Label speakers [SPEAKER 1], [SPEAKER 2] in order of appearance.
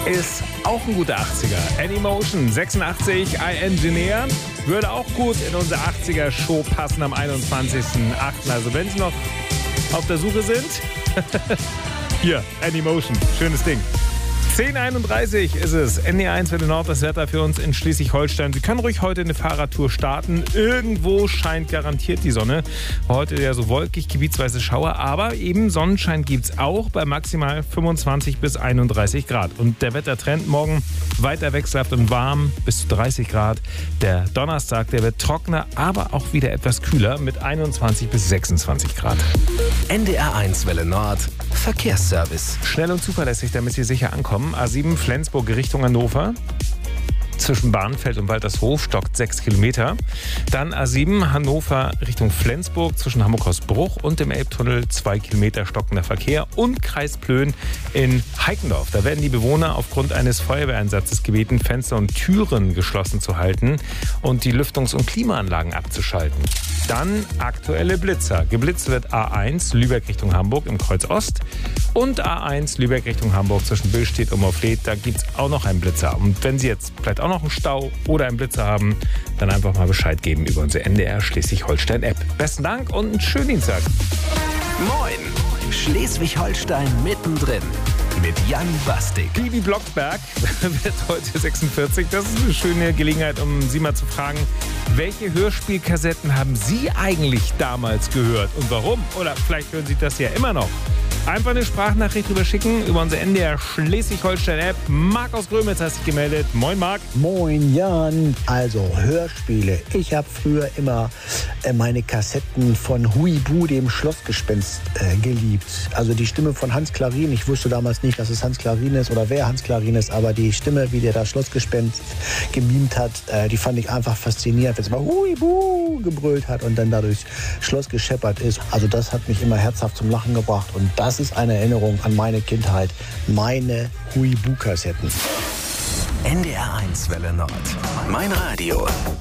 [SPEAKER 1] ist auch ein guter 80er. Anymotion, 86, I Engineer. Würde auch gut in unsere 80er-Show passen am 21.08. Also wenn Sie noch auf der Suche sind, hier, Anymotion, schönes Ding. 10:31 ist es. ND1 Welle Nord, das Wetter für uns in Schleswig-Holstein. Sie können ruhig heute eine Fahrradtour starten. Irgendwo scheint garantiert die Sonne. Heute ja so wolkig, gebietsweise Schauer, aber eben Sonnenschein gibt's auch bei maximal 25 bis 31 Grad. Und der Wettertrend morgen weiter wechselhaft und warm bis zu 30 Grad. Der Donnerstag, der wird trockener, aber auch wieder etwas kühler mit 21 bis 26 Grad.
[SPEAKER 2] NDR1 Welle Nord, Verkehrsservice.
[SPEAKER 1] Schnell und zuverlässig, damit Sie sicher ankommen. A7 Flensburg Richtung Hannover. Zwischen Bahnfeld und Waltershof stockt 6 Kilometer. Dann A7 Hannover Richtung Flensburg zwischen Hamburg-Hausbruch und dem Elbtunnel 2 Kilometer stockender Verkehr. Und Kreis Plön in Heikendorf. Da werden die Bewohner aufgrund eines Feuerwehreinsatzes gebeten, Fenster und Türen geschlossen zu halten und die Lüftungs- und Klimaanlagen abzuschalten. Dann aktuelle Blitzer. Geblitzt wird A1 Lübeck Richtung Hamburg im Kreuz Ost und A1 Lübeck Richtung Hamburg zwischen Billstedt und Morfleet. Da gibt es auch noch einen Blitzer. Und wenn Sie jetzt vielleicht auch noch einen Stau oder einen Blitzer haben, dann einfach mal Bescheid geben über unsere NDR Schleswig-Holstein-App. Besten Dank und einen schönen Dienstag.
[SPEAKER 2] Moin, Schleswig-Holstein mittendrin mit Jan Bastik.
[SPEAKER 1] Bibi Blocksberg wird heute 46. Das ist eine schöne Gelegenheit, um Sie mal zu fragen, welche Hörspielkassetten haben Sie eigentlich damals gehört und warum? Oder vielleicht hören Sie das ja immer noch. Einfach eine Sprachnachricht drüber schicken über unsere NDR Schleswig-Holstein-App. Marc aus Grömitz hat sich gemeldet. Moin, Marc.
[SPEAKER 3] Moin, Jan. Also, Hörspiele. Ich habe früher immer meine Kassetten von Huibu, dem Schlossgespenst, geliebt. Also die Stimme von Hans Klarin. Ich wusste damals nicht, dass es Hans Klarin ist oder wer Hans Klarin ist, aber die Stimme, wie der das Schlossgespenst gemimt hat, die fand ich einfach faszinierend, wenn es mal Huibu gebrüllt hat und dann dadurch Schloss gescheppert ist. Also das hat mich immer herzhaft zum Lachen gebracht und das ist eine Erinnerung an meine Kindheit, meine Huibu-Kassetten.
[SPEAKER 2] NDR1 Welle Nord. Mein Radio.